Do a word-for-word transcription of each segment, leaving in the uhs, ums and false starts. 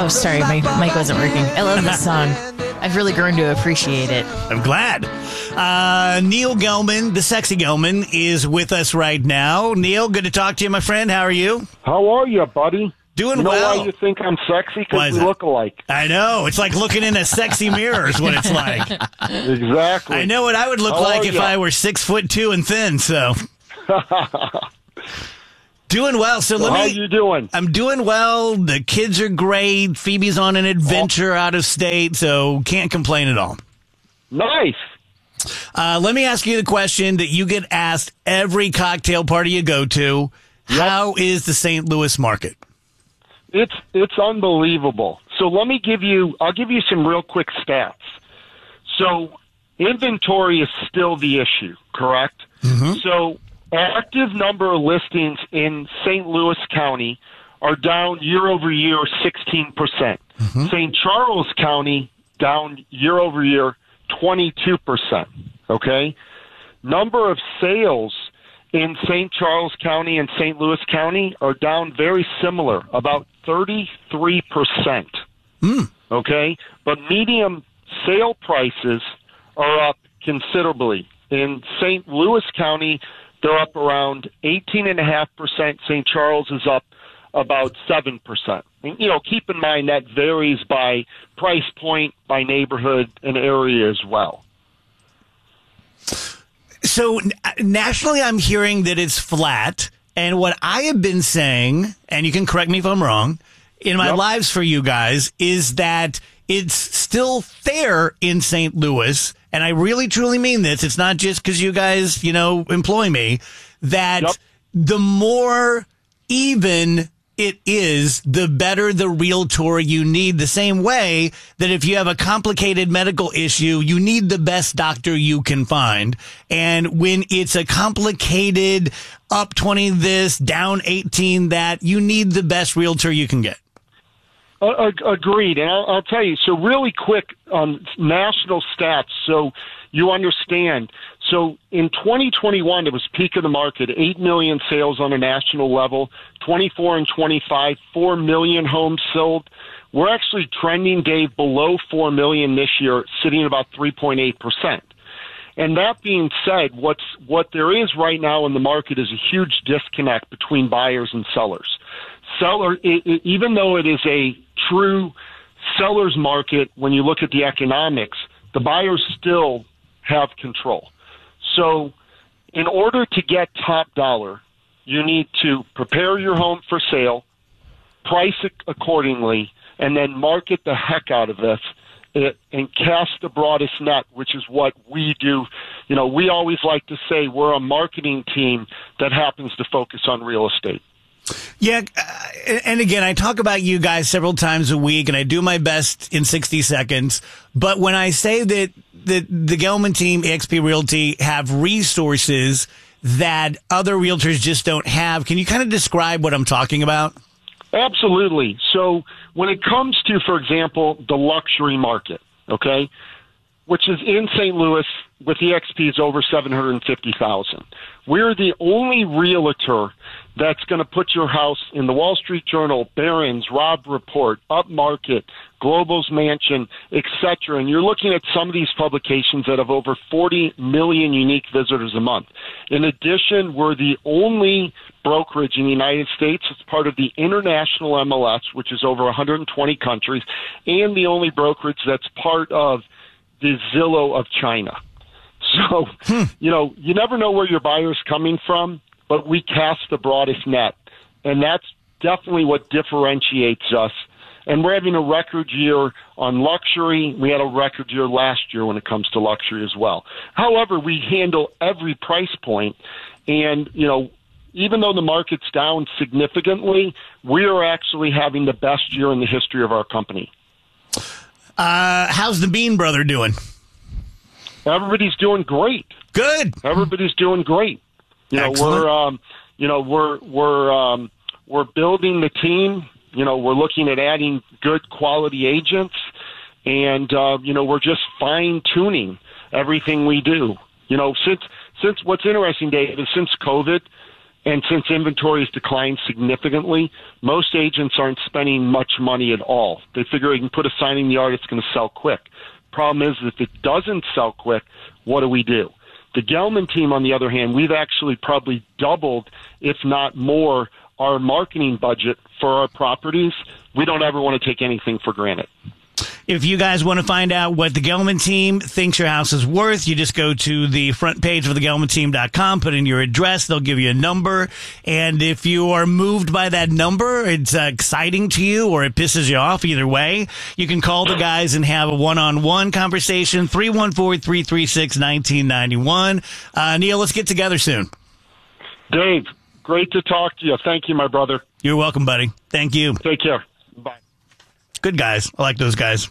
Oh, sorry, my mic wasn't working. I love this song. I've really grown to appreciate it. I'm glad. Uh, Neil Gelman, the sexy Gelman, is with us right now. Neil, good to talk to you, my friend. How are you? How are you, buddy? Doing you know well. Why you think I'm sexy? Why Because is we that? look alike. I know. It's like looking in a sexy mirror is what it's like. Exactly. I know what I would look How like are if ya? I were six foot two and thin, so. Doing well. So, So let how me. you doing? I'm doing well. The kids are great. Phoebe's on an adventure out of state, so can't complain at all. Nice. Uh, let me ask you the question that you get asked every cocktail party you go to. Yep. How is the Saint Louis market? It's it's unbelievable. So let me give you. I'll give you some real quick stats. So inventory is still the issue, correct? Mm-hmm. So active number of listings in Saint Louis County are down year over year sixteen percent. Mm-hmm. Saint Charles County down year over year twenty-two percent. Okay? Number of sales in Saint Charles County and Saint Louis County are down very similar, about thirty-three percent. Mm. Okay? But medium sale prices are up considerably. In Saint Louis County, they're up around eighteen point five percent. Saint Charles is up about seven percent. And, you know, keep in mind that varies by price point, by neighborhood, and area as well. So n- nationally, I'm hearing that it's flat. And what I have been saying, and you can correct me if I'm wrong, in my Yep. lives for you guys, is that it's still fair in Saint Louis. And I really, truly mean this. It's not just because you guys, you know, employ me, that Yep. the more even it is, the better the realtor you need. The same way that if you have a complicated medical issue, you need the best doctor you can find. And when it's a complicated up twenty this, down eighteen that, you need the best realtor you can get. Uh, agreed. And I'll, I'll tell you, so really quick, um, national stats, so you understand. So in twenty twenty-one, it was peak of the market, eight million sales on a national level, twenty-four and twenty-five, four million homes sold. We're actually trending, Dave, below four million this year, sitting at about three point eight percent. And that being said, what's what there is right now in the market is a huge disconnect between buyers and sellers. Seller, it, it, even though it is a true seller's market, when you look at the economics, the buyers still have control. So in order to get top dollar, you need to prepare your home for sale, price it accordingly, and then market the heck out of this it, and cast the broadest net, which is what we do. You know, we always like to say we're a marketing team that happens to focus on real estate. Yeah, uh, and again, I talk about you guys several times a week, and I do my best in sixty seconds. But when I say that the, the Gelman team, E X P Realty, have resources that other realtors just don't have, can you kind of describe what I'm talking about? Absolutely. So when it comes to, for example, the luxury market, okay, which is in Saint Louis with E X P's over seven hundred fifty thousand. We're the only realtor that's going to put your house in the Wall Street Journal, Barron's, Robb Report, Upmarket, Global's Mansion, et cetera. And you're looking at some of these publications that have over forty million unique visitors a month. In addition, we're the only brokerage in the United States that's part of the International M L S, which is over one hundred twenty countries, and the only brokerage that's part of the Zillow of China. So, hmm. you know, you never know where your buyer's coming from, but we cast the broadest net. And that's definitely what differentiates us. And we're having a record year on luxury. We had a record year last year when it comes to luxury as well. However, we handle every price point. And, you know, even though the market's down significantly, we are actually having the best year in the history of our company. Uh, how's the Bean brother doing? Everybody's doing great. Good. Everybody's doing great. You know, Excellent. we're um, you know we're we're um, we're building the team. You know, we're looking at adding good quality agents, and uh, you know, we're just fine tuning everything we do. You know, since since what's interesting, Dave, is since COVID, And since inventory has declined significantly, most agents aren't spending much money at all. They figure they can put a sign in the yard, it's going to sell quick. Problem is, if it doesn't sell quick, what do we do? The Gelman team, on the other hand, we've actually probably doubled, if not more, our marketing budget for our properties. We don't ever want to take anything for granted. If you guys want to find out what the Gelman team thinks your house is worth, you just go to the front page of the gelman team dot com, put in your address, they'll give you a number. And if you are moved by that number, it's uh, exciting to you or it pisses you off, either way, you can call the guys and have a one-on-one conversation, three one four, three three six, one nine nine one. Uh, Neil, let's get together soon. Dave, great to talk to you. Thank you, my brother. You're welcome, buddy. Thank you. Take care. Bye. Good guys. I like those guys.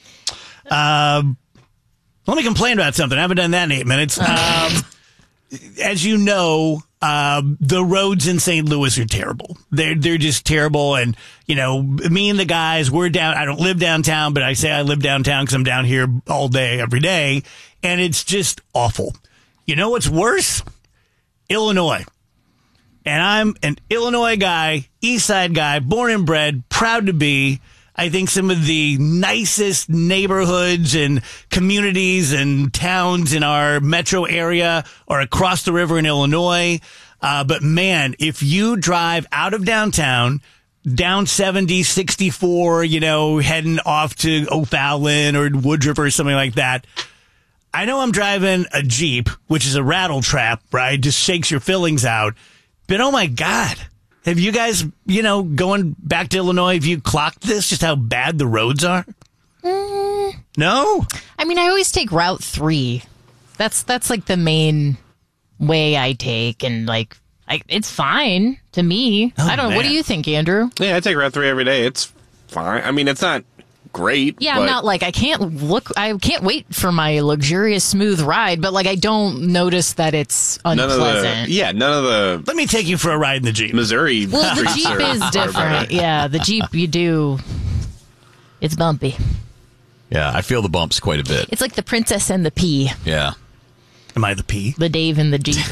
Um, let me complain about something. I haven't done that in eight minutes. Um, as you know, uh, the roads in Saint Louis are terrible. They're they're just terrible. And you know, me and the guys, we're down. I don't live downtown, but I say I live downtown because I'm down here all day, every day, and it's just awful. You know what's worse? Illinois. And I'm an Illinois guy, East Side guy, born and bred, proud to be. I think some of the nicest neighborhoods and communities and towns in our metro area are across the river in Illinois. Uh, but man, if you drive out of downtown, down seventy, sixty-four, you know, heading off to O'Fallon or Woodruff or something like that, I know I'm driving a Jeep, which is a rattle trap, right? Just shakes your fillings out. But oh my God. Have you guys, you know, going back to Illinois, have you clocked this, just how bad the roads are? Mm. No? I mean, I always take Route three. That's that's like the main way I take, and like, I, it's fine to me. Oh, I don't know. What man. do you think, Andrew? Yeah, I take Route three every day. It's fine. I mean, it's not great. Yeah, but I'm not like, I can't look, I can't wait for my luxurious, smooth ride, but like, I don't notice that it's none unpleasant. of the, yeah, none of the Let me take you for a ride in the Jeep. Missouri Well, the streets Jeep are- is are different. better. Yeah, the Jeep, you do. It's bumpy. Yeah, I feel the bumps quite a bit. It's like the Princess and the Pea. Yeah. Am I the P? The Dave and the Jeep.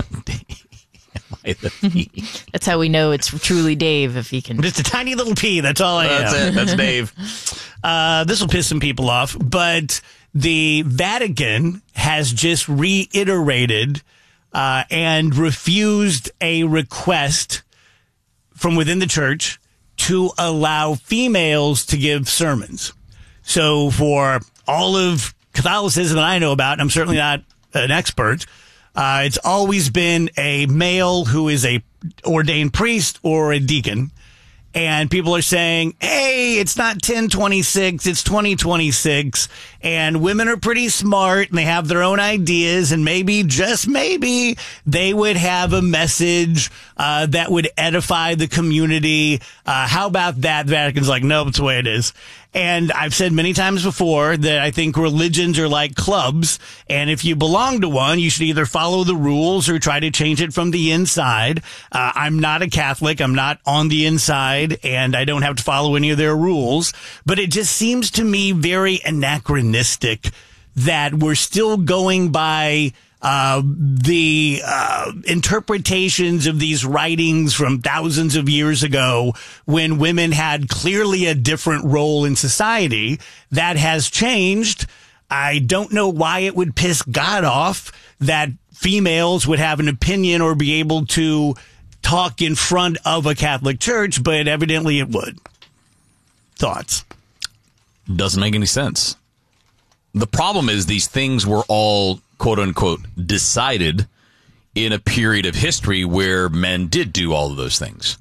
I the P. That's how we know it's truly Dave, if he can. Just a tiny little P. That's all I That's am. it. That's Dave. Uh, this will piss some people off, but the Vatican has just reiterated uh, and refused a request from within the church to allow females to give sermons. So for all of Catholicism that I know about, and I'm certainly not an expert, uh, it's always been a male who is a ordained priest or a deacon. And people are saying, hey, it's not ten twenty-six, it's twenty twenty-six. And women are pretty smart and they have their own ideas. And maybe, just maybe, they would have a message uh, that would edify the community. Uh, how about that? The Vatican's like, no, it's the way it is. And I've said many times before that I think religions are like clubs. And if you belong to one, you should either follow the rules or try to change it from the inside. Uh, I'm not a Catholic. I'm not on the inside, and I don't have to follow any of their rules. But it just seems to me very anachronistic that we're still going by uh, the uh, interpretations of these writings from thousands of years ago when women had clearly a different role in society. That has changed. I don't know why it would piss God off that females would have an opinion or be able to talk in front of a Catholic church, but evidently it would. Thoughts? Doesn't make any sense. The problem is these things were all, quote unquote, decided in a period of history where men did do all of those things.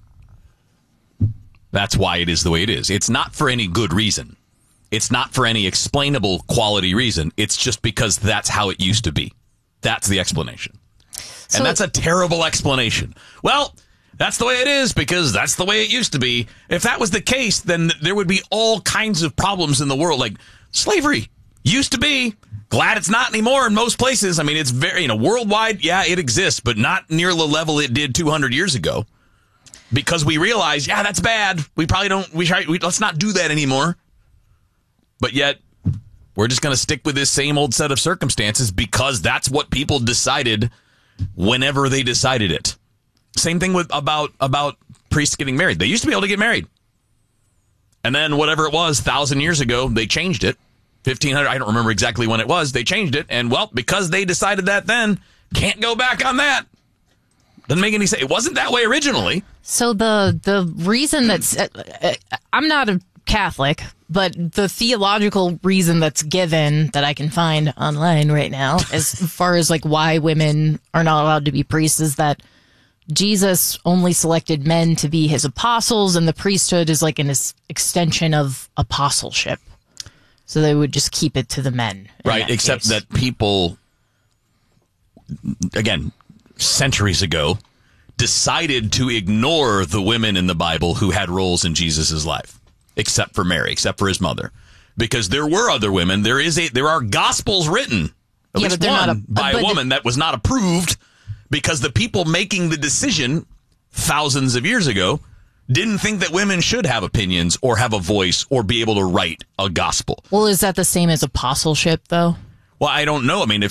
That's why it is the way it is. It's not for any good reason. It's not for any explainable quality reason. It's just because that's how it used to be. That's the explanation. So- and that's a terrible explanation. Well, that's the way it is because that's the way it used to be. If that was the case, then there would be all kinds of problems in the world. Like slavery used to be. Glad it's not anymore in most places. I mean, it's very, you know, worldwide, yeah, it exists, but not near the level it did two hundred years ago. Because we realize, yeah, that's bad. We probably don't, we try, we, let's not do that anymore. But yet, we're just going to stick with this same old set of circumstances because that's what people decided whenever they decided it. Same thing with about about priests getting married. They used to be able to get married. And then whatever it was, thousand years ago, they changed it. fifteen hundred, I don't remember exactly when it was. They changed it. And, well, because they decided that then, can't go back on that. Doesn't make any sense. It wasn't that way originally. So the the reason that's uh, uh, I'm not a Catholic, but the theological reason that's given that I can find online right now, as far as like why women are not allowed to be priests, is that Jesus only selected men to be his apostles, and the priesthood is like an es- extension of apostleship. So they would just keep it to the men. Right, that except case. that people, again, centuries ago, decided to ignore the women in the Bible who had roles in Jesus' life, except for Mary, except for his mother. Because there were other women. There is a there are gospels written, at Yeah, least but they're one, not a- by but a the- woman that was not approved, because the people making the decision thousands of years ago didn't think that women should have opinions or have a voice or be able to write a gospel. Well, is that the same as apostleship, though? Well, I don't know. I mean, if